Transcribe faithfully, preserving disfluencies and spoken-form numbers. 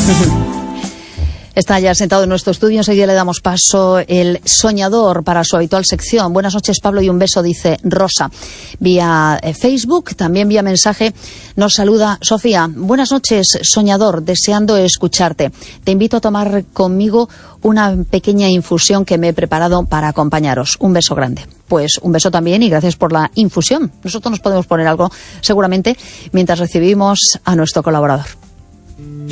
Está ya sentado en nuestro estudio. Enseguida le damos paso el soñador para su habitual sección. Buenas noches, Pablo, y un beso, dice Rosa. Vía Facebook, también vía mensaje, nos saluda Sofía. Buenas noches, soñador, deseando escucharte. Te invito a tomar conmigo una pequeña infusión que me he preparado para acompañaros. Un beso grande. Pues un beso también y gracias por la infusión. Nosotros nos podemos poner algo seguramente mientras recibimos a nuestro colaborador.